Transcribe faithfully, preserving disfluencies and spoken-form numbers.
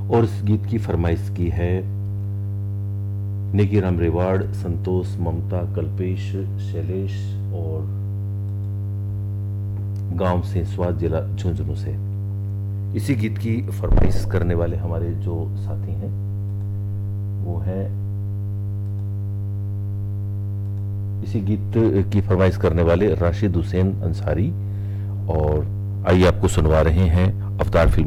और इस गीत की फरमाइश की है नेकीराम रेवाड़, संतोष, ममता, कल्पेश, शैलेश और गांव सेंसवा, जिला झुंझुनू से। इसी गीत की फरमाइश करने वाले हमारे जो साथी हैं वो है, इसी गीत की फरमाइश करने वाले राशिद हुसैन अंसारी। और आइए आपको सुनवा रहे हैं अवतार फिल्म